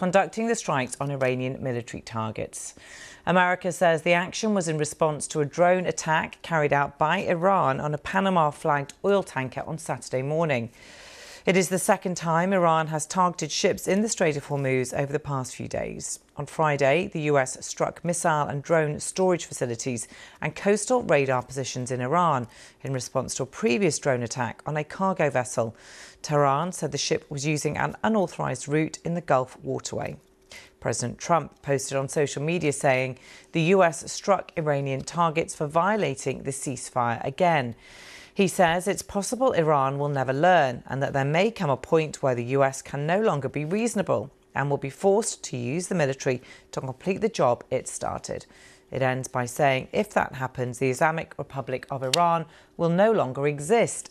conducting the strikes on Iranian military targets. America says the action was in response to a drone attack carried out by Iran on a Panama-flagged oil tanker on Saturday morning. It is the second time Iran has targeted ships in the Strait of Hormuz over the past few days. On Friday, the US struck missile and drone storage facilities and coastal radar positions in Iran in response to a previous drone attack on a cargo vessel. Tehran said the ship was using an unauthorized route in the Gulf waterway. President Trump posted on social media saying the US struck Iranian targets for violating the ceasefire again. He says it's possible Iran will never learn and that there may come a point where the US can no longer be reasonable and will be forced to use the military to complete the job it started. It ends by saying if that happens, the Islamic Republic of Iran will no longer exist!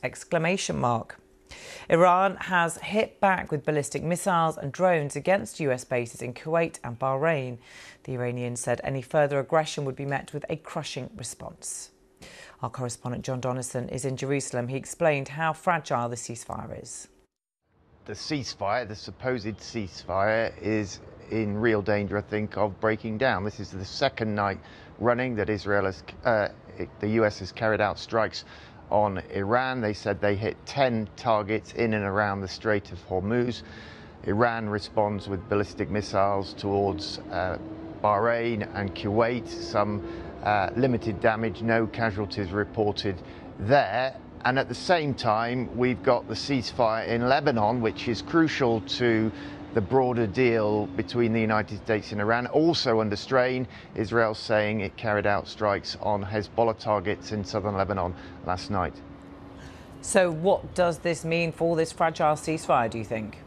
Iran has hit back with ballistic missiles and drones against US bases in Kuwait and Bahrain. The Iranians said any further aggression would be met with a crushing response. Our correspondent John Donnison is in Jerusalem. He explained how fragile the ceasefire is. The ceasefire, the supposed ceasefire, is in real danger, I think, of breaking down. This is the second night running that the US has carried out strikes on Iran. They said they hit 10 targets in and around the Strait of Hormuz. Iran responds with ballistic missiles towards Bahrain and Kuwait. Some limited damage, no casualties reported there. And at the same time, we've got the ceasefire in Lebanon, which is crucial to the broader deal between the United States and Iran. Also under strain, Israel saying it carried out strikes on Hezbollah targets in southern Lebanon last night. So what does this mean for this fragile ceasefire, do you think?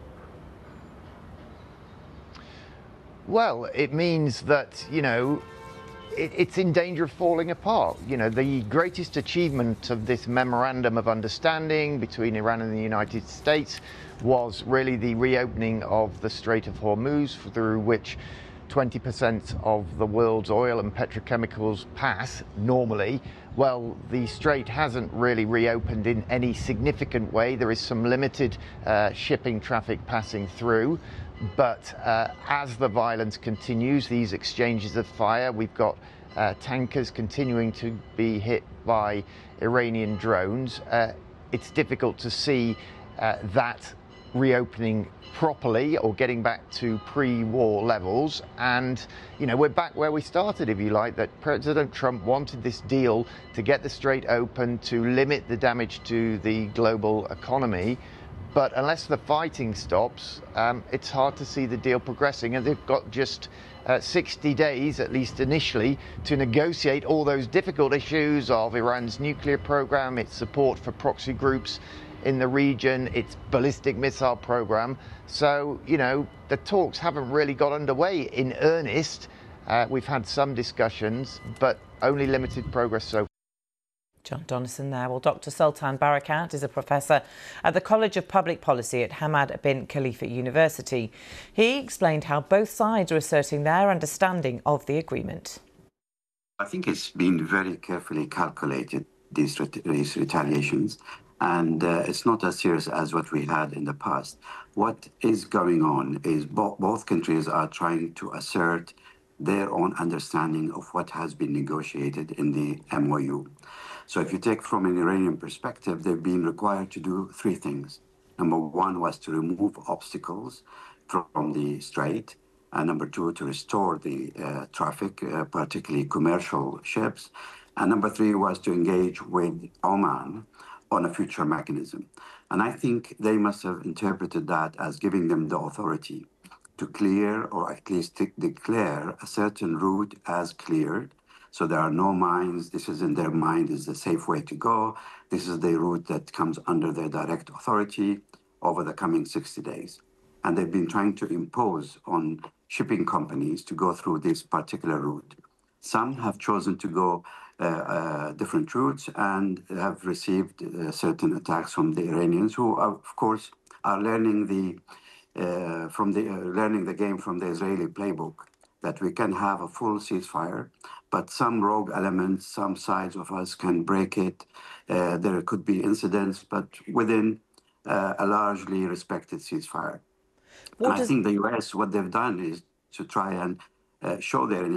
Well, it means that, it's in danger of falling apart. The greatest achievement of this memorandum of understanding between Iran and the United States was really the reopening of the Strait of Hormuz, through which 20% of the world's oil and petrochemicals pass normally. Well, the strait hasn't really reopened in any significant way. There is some limited shipping traffic passing through. But as the violence continues, these exchanges of fire, we've got tankers continuing to be hit by Iranian drones. It's difficult to see that reopening properly or getting back to pre-war levels. And, we're back where we started, if you like, that President Trump wanted this deal to get the strait open, to limit the damage to the global economy. But unless the fighting stops, it's hard to see the deal progressing. And they've got just 60 days, at least initially, to negotiate all those difficult issues of Iran's nuclear program, its support for proxy groups in the region, its ballistic missile program. So, the talks haven't really got underway in earnest. We've had some discussions, but only limited progress so far. John Donnison there. Well, Dr. Sultan Barakat is a professor at the College of Public Policy at Hamad bin Khalifa University. He explained how both sides are asserting their understanding of the agreement. I think it's been very carefully calculated, these retaliations, and it's not as serious as what we had in the past. What is going on is both countries are trying to assert their own understanding of what has been negotiated in the MOU. So if you take from an Iranian perspective, they've been required to do three things. Number one was to remove obstacles from the strait. And number two, to restore the traffic, particularly commercial ships. And number three was to engage with Oman on a future mechanism. And I think they must have interpreted that as giving them the authority to clear, or at least declare, a certain route as cleared. So there are no mines. This is in their mind is the safe way to go. This is the route that comes under their direct authority over the coming 60 days. And they've been trying to impose on shipping companies to go through this particular route. Some have chosen to go different routes and have received certain attacks from the Iranians, who, of course, are learning the game from the Israeli playbook, that we can have a full ceasefire, but some rogue elements, some sides of us can break it. There could be incidents, but within a largely respected ceasefire. And I think the US, what they've done is to try and show their